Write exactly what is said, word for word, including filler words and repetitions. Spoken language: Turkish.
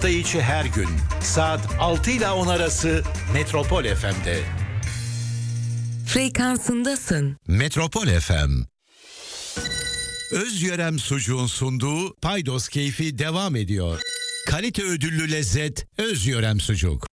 Hafta içi her gün saat altı ile on arası Metropol F M'de. Frekansındasın. Metropol F M. Özyörem Sucuğun sunduğu Paydos Keyfi devam ediyor. Kalite ödüllü lezzet Özyörem Sucuk.